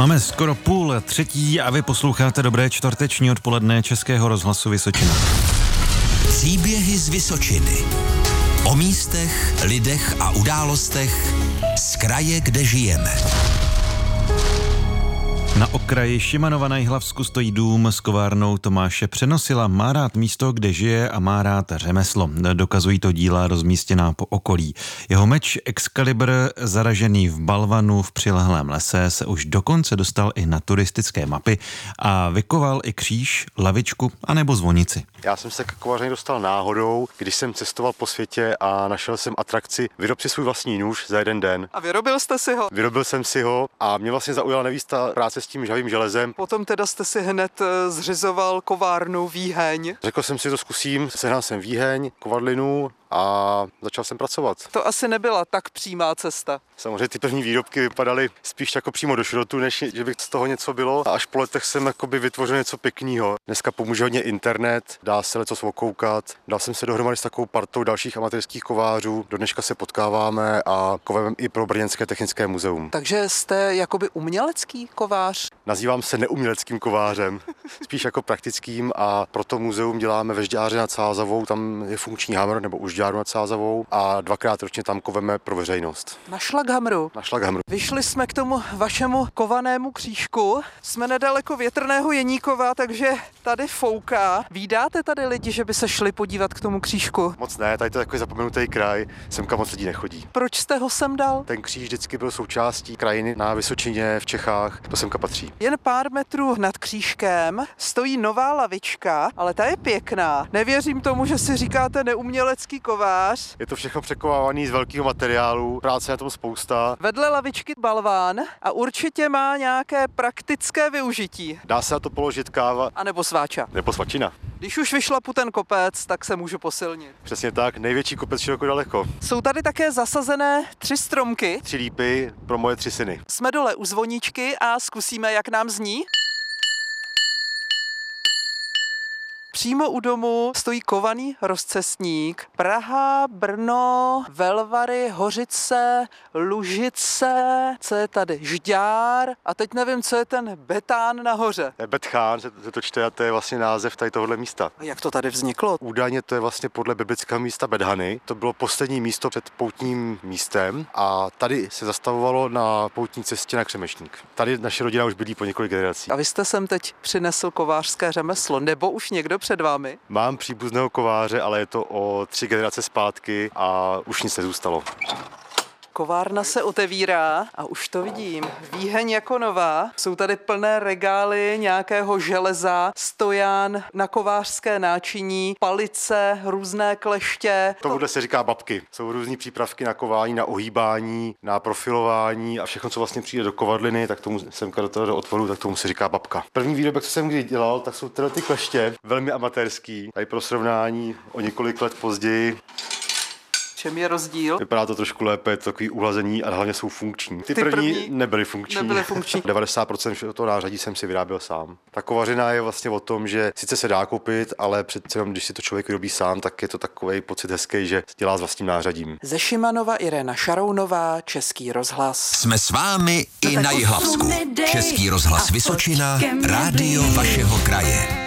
Máme skoro 2:30 a vy posloucháte dobré čtvrteční odpoledne Českého rozhlasu Vysočina. Příběhy z Vysočiny. O místech, lidech a událostech z kraje, kde žijeme. Na okraji Šimanova na Jihlavsku stojí dům s kovárnou Tomáše Přenosila. Má rád místo, kde žije a má rád řemeslo. Dokazují to díla rozmístěná po okolí. Jeho meč Excalibur, zaražený v balvanu v přilehlém lese, se už dokonce dostal i na turistické mapy a vykoval i kříž, lavičku anebo zvonici. Já jsem se k kovaření dostal náhodou, když jsem cestoval po světě a našel jsem atrakci vyrob si svůj vlastní nůž za jeden den. A vyrobil jste si ho? Vyrobil jsem si ho a mě vlastně zaujala nejvíc ta práce s tím žhavým železem. Potom teda jste si hned zřizoval kovárnu, výheň. Řekl jsem si, to zkusím, sehnal jsem výheň, kovadlinu a začal jsem pracovat. To asi nebyla tak přímá cesta. Samozřejmě ty první výrobky vypadaly spíš jako přímo do šrotu, než že by z toho něco bylo. A až po letech jsem jakoby vytvořil něco pěkného. Dneska pomůže hodně internet, dá se lecos okoukat. Dal jsem se dohromady s takovou partou dalších amatérských kovářů. Do dneška se potkáváme a koveme i pro Brněnské technické muzeum. Takže jste jakoby umělecký kovář? Nazývám se neuměleckým kovářem, spíš jako praktickým, a proto muzeum děláme ve Žďáře nad Sázavou, tam je funkční hamr, nebo už Žďáru nad Sázavou, a 2krát ročně tam koveme pro veřejnost. Na šlaghamru. Na šlaghamru. Vyšli jsme k tomu vašemu kovanému křížku. Jsme nedaleko Větrného Jeníkova, takže tady fouká. Vídáte tady lidi, že by se šli podívat k tomu křížku? Moc ne, tady to je takový zapomenutý kraj, semka moc lidí nechodí. Proč jste ho sem dal? Ten kříž vždycky byl součástí krajiny na Vysočině, v Čechách, to semka patří. Jen pár metrů nad křížkem stojí nová lavička, ale ta je pěkná. Nevěřím tomu, že si říkáte neumělecký kovář. Je to všechno překovávaný z velkého materiálu, práce na tom spousta. Vedle lavičky balván a určitě má nějaké praktické využití. Dá se na to položit káva. A nebo sváča. Nebo svačina. Když už vyšlapu ten kopec, tak se můžu posilnit. Přesně tak, největší kopec široko daleko. Jsou tady také zasazené 3 stromky. 3 lípy pro moje 3 syny. Jsme dole u zvoničky a zkusíme, jak nám zní. Přímo u domu stojí kovaný rozcestník. Praha, Brno, Velvary, Hořice, Lužice, co je tady? Žďár a teď nevím, co je ten Betán nahoře. Betchán se to čte a to je vlastně název tady tohohle místa. A jak to tady vzniklo? Údajně to je vlastně podle biblického místa Bethany. To bylo poslední místo před poutním místem a tady se zastavovalo na poutní cestě na Křemešník. Tady naše rodina už bydlí po několik generací. A vy jste sem teď přinesl kovářské řemeslo, nebo už někdo před vámi? Mám příbuzného kováře, ale je to o 3 generace zpátky a už nic nezůstalo. Kovárna se otevírá a už to vidím. Výheň jako nová. Jsou tady plné regály nějakého železa, stojan na kovářské náčiní, palice, různé kleště. Tomuhle se říká babky. Jsou různý přípravky na kování, na ohýbání, na profilování a všechno, co vlastně přijde do kovadliny, tak tomu semka do toho do otvoru, tak tomu se říká babka. První výrobek, co jsem kdy dělal, tak jsou tyhle ty kleště, velmi amatérský. Tady pro srovnání o několik let později. Čem je rozdíl? Vypadá to trošku lépe, je to takový uhlazení a hlavně jsou funkční. Ty první nebyly funkční. 90% toho nářadí jsem si vyráběl sám. Ta kovařina je vlastně o tom, že sice se dá koupit, ale přece jenom, když si to člověk vyrobí sám, tak je to takový pocit hezký, že dělá s vlastním nářadím. Ze Šimanova Irena Šarounová, Český rozhlas. Jsme s vámi i na Jihlavsku. Český rozhlas Vysočina, rádio vašeho kraje.